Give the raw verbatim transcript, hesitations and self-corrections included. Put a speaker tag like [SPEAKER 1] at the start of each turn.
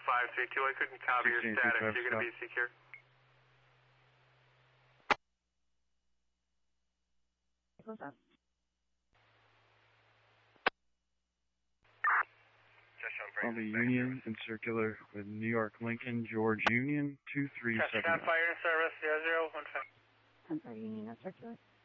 [SPEAKER 1] five three two, I couldn't copy your status. You're going to be secure.
[SPEAKER 2] I'll be Union and circular with New York Lincoln, George Union, two three seven.
[SPEAKER 1] Touchdown, fire in service, zero zero one five.
[SPEAKER 3] I'm sorry, Union and circular.